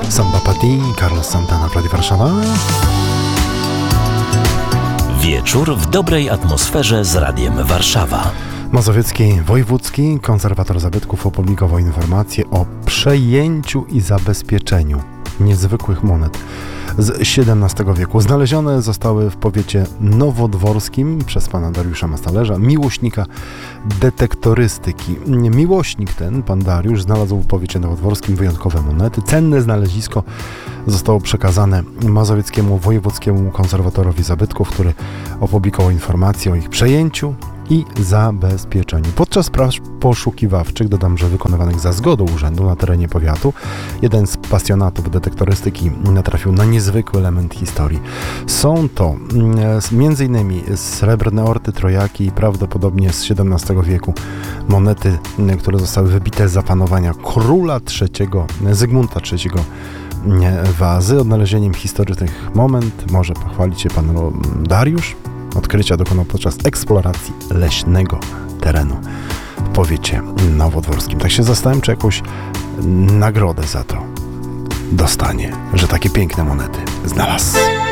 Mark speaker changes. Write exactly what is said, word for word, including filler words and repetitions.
Speaker 1: Samba Pati, Carlos Santana w Radiu Warszawa.
Speaker 2: Wieczór w dobrej atmosferze z Radiem Warszawa.
Speaker 1: Mazowiecki Wojewódzki Konserwator Zabytków opublikował informację o przejęciu i zabezpieczeniu niezwykłych monet z siedemnastego wieku. Znalezione zostały w powiecie nowodworskim przez pana Dariusza Mastalerza, miłośnika detektorystyki. Miłośnik ten, pan Dariusz, znalazł w powiecie nowodworskim wyjątkowe monety. Cenne znalezisko zostało przekazane Mazowieckiemu Wojewódzkiemu Konserwatorowi Zabytków, który opublikował informację o ich przejęciu i zabezpieczeniu. Podczas prac poszukiwawczych, dodam, że wykonywanych za zgodą urzędu na terenie powiatu, jeden z pasjonatów detektorystyki natrafił na niezwykły element historii. Są to między innymi srebrne orty, trojaki i prawdopodobnie z siedemnastego wieku monety, które zostały wybite za panowania króla trzeciego, Zygmunta trzeciego Wazy. Odnalezieniem historycznych moment może pochwalić się pan Dariusz. Odkrycia dokonał podczas eksploracji leśnego terenu w powiecie nowodworskim. Tak się zastanawiam, czy jakąś nagrodę za to dostanie, że takie piękne monety znalazł.